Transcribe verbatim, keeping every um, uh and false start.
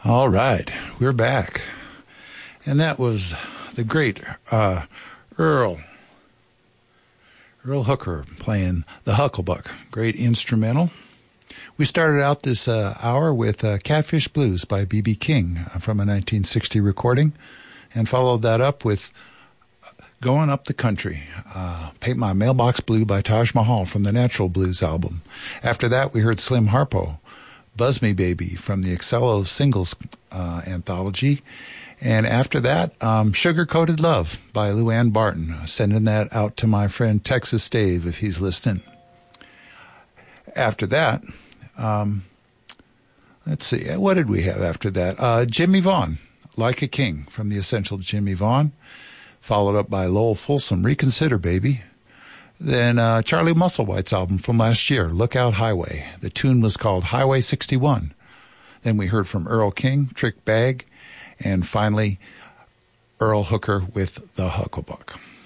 All right, we're back. And that was the great uh, Earl, Earl Hooker playing the Hucklebuck. Great instrumental. We started out this uh, hour with uh, Catfish Blues by B B King from a nineteen sixty recording, and followed that up with Going Up the Country, uh, Paint My Mailbox Blue by Taj Mahal from the Natural Blues album. After that, we heard Slim Harpo, Buzz Me Baby from the Excello Singles uh, anthology. And after that, um, Sugar Coated Love by Luann Barton. Sending that out to my friend Texas Dave if he's listening. After that, um, let's see, what did we have after that? Uh, Jimmy Vaughn, Like a King from the Essential Jimmy Vaughn. Followed up by Lowell Fulsom, Reconsider Baby. Then uh, Charlie Musselwhite's album from last year, Lookout Highway. The tune was called Highway sixty-one. Then we heard from Earl King, Trick Bag. And finally, Earl Hooker with The Hucklebuck.